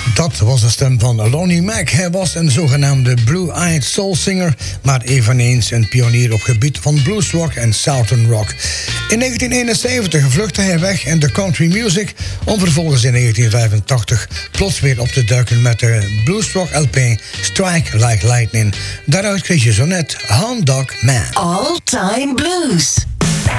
Dat was de stem van Lonnie Mack. Hij was een zogenaamde blue-eyed soul-singer, maar eveneens een pionier op gebied van bluesrock en southern rock. In 1971 vluchtte hij weg in de country music, om vervolgens in 1985 plots weer op te duiken met de bluesrock LP Strike Like Lightning. Daaruit kreeg je zo net Hound Dog Man. All Time Blues.